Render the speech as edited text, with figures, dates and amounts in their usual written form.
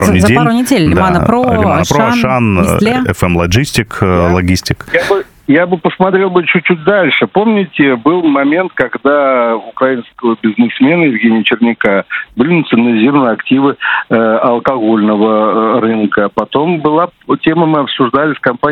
За пару недель. Лимана Про, Ашан, FM Logistic, Логистик. Я бы посмотрел бы чуть-чуть дальше. Помните, был момент, когда украинского бизнесмена Евгения Черняка были национализированы активы алкогольного рынка. Потом была тема, мы обсуждали с компанией